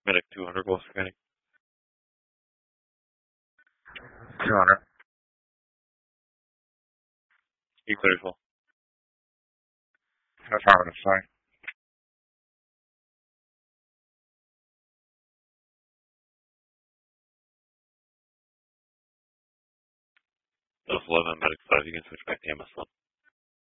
Medic 200, close scanning. 200. You clear as well. Affirmative, sorry. Delta 11, Medic 5, you can switch back to MS1.